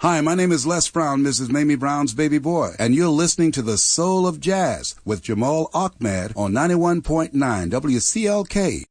Hi, my name is Les Brown, Mrs. Mamie Brown's baby boy, and you're listening to The Soul of Jazz with Jamal Ahmed on 91.9 WCLK,